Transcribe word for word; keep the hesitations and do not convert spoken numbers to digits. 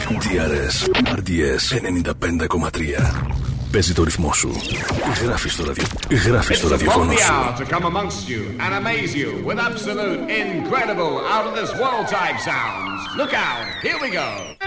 ντι αρ ες, αρ ντι ες ενενήντα πέντε κόμμα τρία. Παίζει το ρυθμό σου. Γράφεις στο, ραδιο... Γράφεις στο ραδιοφώνο σου. To come amongst you and amaze you with absolute incredible out of this world type sounds. Look out, here we go.